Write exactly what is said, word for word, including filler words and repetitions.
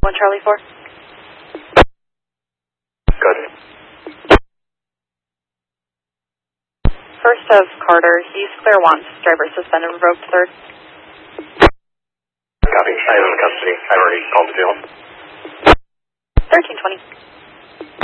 one Charlie four. Good. First of Carter, he's clear once. Driver suspended, revoked third. Copy. I have him in custody. I've already called the jail. thirteen twenty.